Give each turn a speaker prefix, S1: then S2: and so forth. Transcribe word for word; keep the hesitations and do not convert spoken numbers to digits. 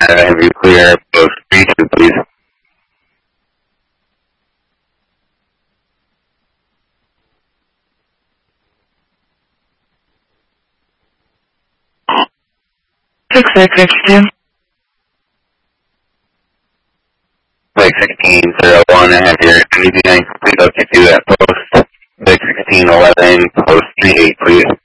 S1: I have you clear post three two, please.
S2: six six six two.
S1: six sixteen zero one, I have your N D nine complete up to at post six sixteen eleven, post three eight, please.